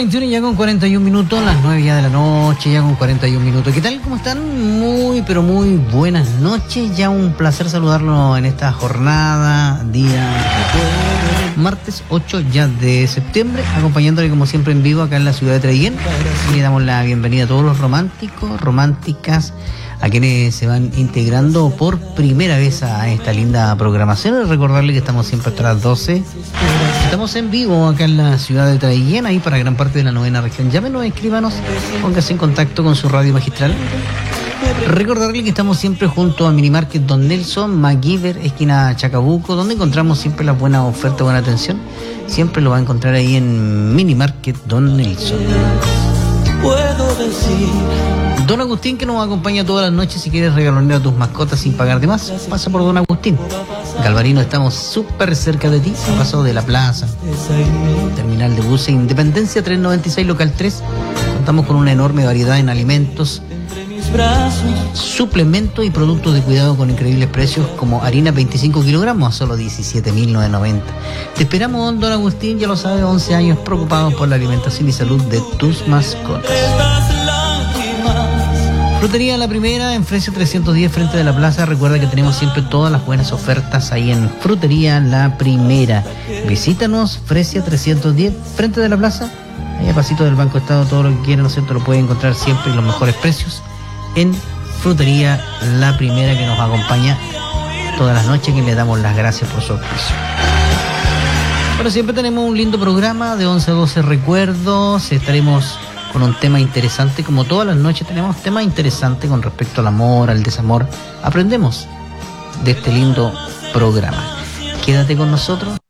21 ya con 41 minutos, las 9 ya de la noche, ya con 41 minutos. ¿Qué tal? ¿Cómo están? Muy, pero muy buenas noches. Ya un placer saludarlo en esta jornada, día martes 8 ya de septiembre, acompañándole como siempre en vivo acá en la ciudad de Traiguén. Le damos la bienvenida a todos los románticos, románticas, a quienes se van integrando por primera vez a esta linda programación. Y recordarle que estamos siempre hasta las 12. Estamos en vivo acá en la ciudad de Traiguén, ahí para gran parte de la novena región. Llámenos, escríbanos, póngase en contacto con su radio magistral. Recordarle que estamos siempre junto a Minimarket Don Nelson, MacGyver, esquina Chacabuco, donde encontramos siempre la buena oferta, buena atención. Siempre lo va a encontrar ahí en Minimarket Don Nelson. Puedo decir. Don Agustín, que nos acompaña todas las noches. Si quieres regalonear a tus mascotas sin pagar de más, pasa por Don Agustín. Galvarino, estamos súper cerca de ti, a paso de la plaza, terminal de buses Independencia 396, local 3. Contamos con una enorme variedad en alimentos, suplementos y productos de cuidado con increíbles precios, como harina 25 kilogramos a solo 17.990. Te esperamos, Don Agustín, ya lo sabes, 11 años preocupados por la alimentación y salud de tus mascotas. Frutería La Primera en Fresia 310, frente de la plaza. Recuerda que tenemos siempre todas las buenas ofertas ahí en Frutería La Primera. Visítanos, Fresia 310, frente de la plaza, ahí a pasito del Banco Estado. Todo lo que quieran, ¿no es cierto?, lo pueden encontrar siempre y los mejores precios en Frutería La Primera, que nos acompaña todas las noches, que le damos las gracias por su auspicio. Bueno, siempre tenemos un lindo programa de 11 a 12 recuerdos. Estaremos con un tema interesante, como todas las noches tenemos temas interesantes con respecto al amor, al desamor. Aprendemos de este lindo programa. Quédate con nosotros.